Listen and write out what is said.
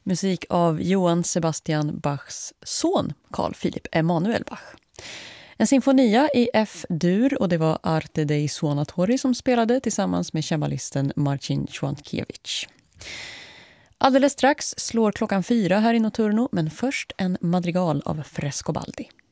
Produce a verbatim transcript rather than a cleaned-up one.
Musik av Johann Sebastian Bachs son Carl Philipp Emanuel Bach. En sinfonia i F-dur, och det var Arte dei Suonatori som spelade tillsammans med cembalisten Marcin Członkiewicz. Alldeles strax slår klockan fyra här i Notturno, men först en madrigal av Frescobaldi.